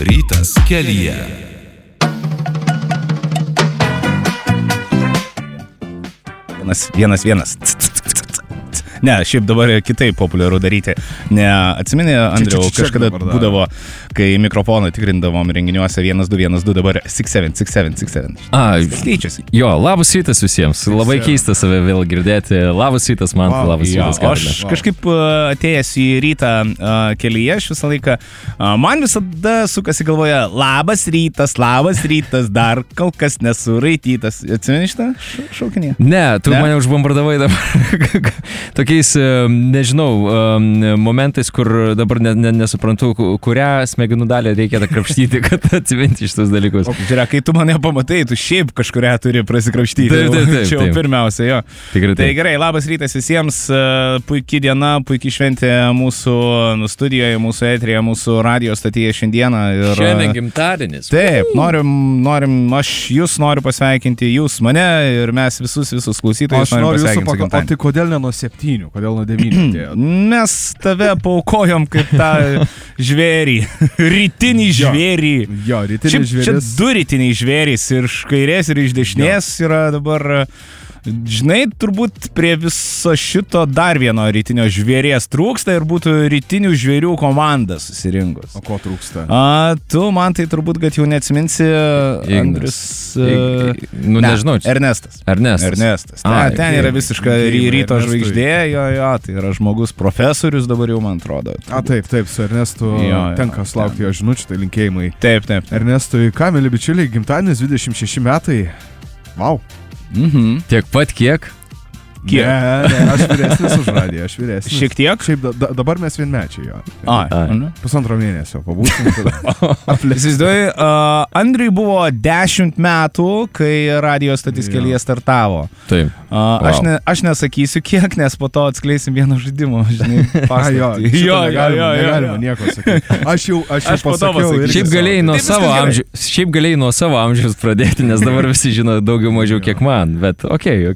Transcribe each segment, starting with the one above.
Rytas kelyje. Vienas. Ne, šiaip dabar kitaip populiaru daryti. Ne, atsimeni, Andriau, kažkada būdavo, kai mikrofoną tikrindavom renginiuose 1-2, dabar 6-7. Keičiasi. Jo, labas rytas visiems. Labai keista save vėl girdėti. Labas rytas man, labas rytas. Aš kažkaip atėjęs į rytą kelyje, aš visą laiką, man visada sukasi galvoje, labas rytas, dar kol kas nesuraitytas. Atsimeni šitą šaukinį? Ne, tu mane užbombardavai dabar tokiais, nežinau, momentais, kur dabar nesuprantu, kurią smegenų dalį reikėtų krapštyti, kad atsiminti šitus dalykus. O, žiūrėk, kai tu mane pamatai, tu šiaip kažkurią turi prasikrapštyti. Taip. Čia pirmiausia, jo. Tikrai. Tai gerai, labas rytas visiems, puikiai diena, puikiai šventė mūsų studijoje, mūsų eteryje, mūsų radio stotyje šiandieną. Šiandien gimtadienis. Taip, norim, aš jūs noriu pasveikinti, jūs mane ir mes visus klausytojus norim pasveikinti su gimtadieniu. O tai kodėl ne nuo 7, kodėl nuo 9? Mes tave paukojom kaip tą žvėrį, rytinį žvėrį. Jo, rytinis žvėris. Čia du rytiniai žvėrys, ir iš kairės, ir iš dešinės yra dabar... Žinai, turbūt prie viso šito dar vieno rytinio žvėries trūksta ir būtų rytinių žvėrių komanda susirinkus. O ko trūksta? Tu man tai turbūt, kad jau neatsiminsi, Andrius... Nežinau. Ernestas. Ten yra visiška ryto žvaigždė, jo, tai yra žmogus profesorius dabar jau, man atrodo. Taip, su Ernestu tenka sulaukti jo žinučių, tai linkėjimai. Taip. Ernestui, ką, mėly bičiuliai, gimtadienis 26 metai. Vau. Tiek pat kiek? Ne, aš vyresnis už radiją, Šiek tiek? Šiaip dabar mes vienmečiai jo. Pusantro mėnesio pabūsim tada. Įsivaizduoju, Andriui buvo 10 metų, kai radio stotis kelyje startavo. Taip. Aš nesakysiu kiek, nes po to atskleisim vieną žaidimą, žinai, paslaptį. Negalima nieko sakyti. Aš jau pasakiau. Šiaip galėjai nuo savo amžiaus pradėti, nes dabar visi žino daugiau mažiau kiek man, bet okei.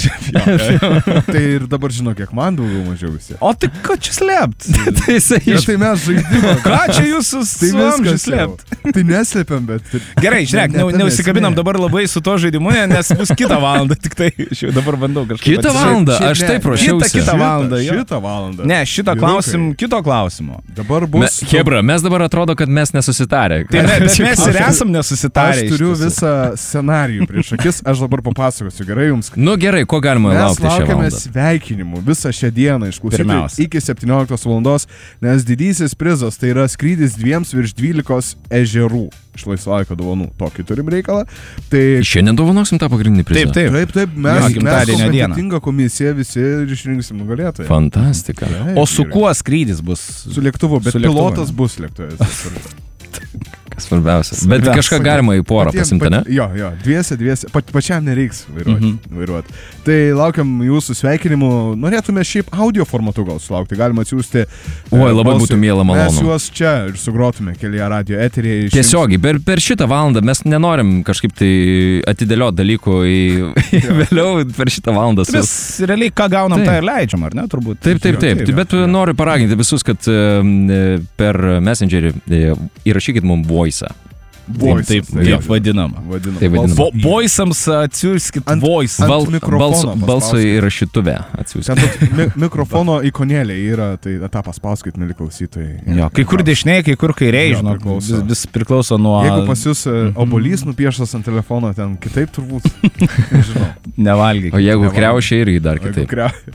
Tai ir dabar žino, kiek man daugiau mažiau visi. O tai ką čia slept? Tai mes žaidimą. Ką čia jūs su amžiu slept? Tai neslėpiam, bet... Gerai, žiūrėk, neusikabinam dabar labai su to žaidimu, nes bus kitą valandą, tik tai aš jau dabar bandau kažkaip... Kitą valandą? Aš taip ruošiausi. Kitą valandą. Šitą valandą. Ne, kito klausimo. Dabar bus... Hebra, mes dabar atrodo, kad mes nesusitarę. Tai mes ir esam nesusitarę. Aš turiu visą scenarijų prieš akis, aš dabar papasakosiu, gerai jums? Nu gerai, ko galima laukti šią valandą? Mes laukiame sveikinimų visą šią dieną išklausyti iki 17 valandos, nes didysis prizas tai yra skrydis 2 virš 12 ežerų iš laisvalaiko dovanų. Tokį turim reikalą. Tai... Šiandien dovanosim tą pagrindinį prizą. Taip. Mes kompetentinga komisija visi ir išrinksim nugalėtoją. Fantastika. O su kuo skrydis bus? Su lėktuvu, bet pilotas bus lėktuvės. Svarbiausia. Bet kažką galima į porą pasimti, ne? Jo, dviese, pačiam nereiks vairuoti. Tai laukiam jūsų sveikinimų. Norėtume šiaip audio formatu gal sulaukti. Galima atsiųsti. Oi, labai būtų miela, malonu. Mes juos čia ir sugrotume kelyje radio eteryje. Tiesiogiai, per šitą valandą mes nenorim kažkaip tai atidėlioti dalykų į vėliau per šitą valandą. Mes realiai ką gaunam, tą ir leidžiam, ar ne? Turbūt. Taip. Bet noriu paraginti visus, kad per Messengerį įrašykit mums voice. Taip vadinama. Voice'ams atsiųskit voice. Balso įrašytuvę atsiųskit. Mikrofono ikonėlė yra, tai tą paspauskit, mėly klausytojai. Kai kur dešinėje, kai kur kairiai, žinok, vis priklauso nuo... Jeigu pas jūs obolys nupieštas ant telefono, ten kitaip turbūt, nežinau. Nevalgyk. O jeigu kriaušė irgi dar kitaip.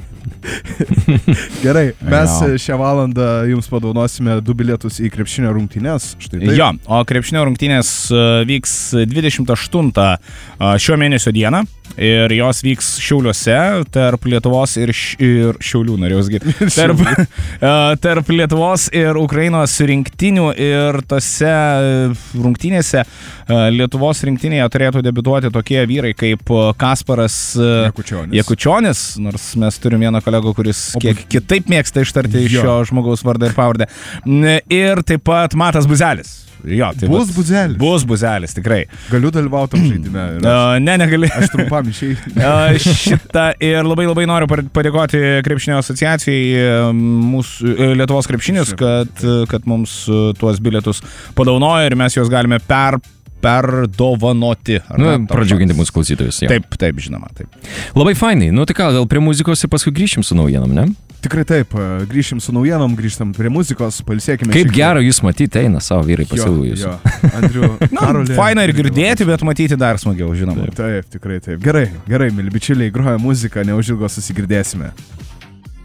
Gerai, mes šią valandą jums padovanosime 2 bilietus į krepšinio rungtynes. Jo, o krepšinio rungtynės vyks 28 šio mėnesio dieną ir jos vyks Šiauliuose tarp Lietuvos ir Šiaulių, tarp Lietuvos ir Ukrainos rinktinių, ir tose rungtynėse Lietuvos rinktinėje turėtų debiutuoti tokie vyrai kaip Kasparas Jakučionis, nors mes turim vieną kolego, kuris kiek kitaip mėgsta ištarti šio žmogaus vardą ir pavardę. Ir taip pat Matas Buzelis. Jo, tai bus Buzelis. Bus Buzelis, tikrai. Galiu dalyvauti tam žaidime. Ne, negali. Aš trumpam išėjau. Šitą ir labai noriu padėkoti Krepšinio asociacijai, mūsų Lietuvos krepšinis, kad mums tuos bilietus padaunojo ir mes juos galime perdovanoti. Pradžiuginti mūsų klausytojus. Taip, žinoma, taip. Labai fainai. Nu tai ką, gal prie muzikos ir paskui grįšim su naujienom, ne? Tikrai taip, grįšim su naujienom, grįžtam prie muzikos, pailsėkime. Kaip gero jūs matyti, eina savo vyrai pasiūlų jūs. Andriu, Karolė. Faina ir girdėti, bet matyti dar smagiau, žinoma. Taip, tikrai taip. Gerai, mili bičiuliai, groja muzika, neužilgo susigirdėsime.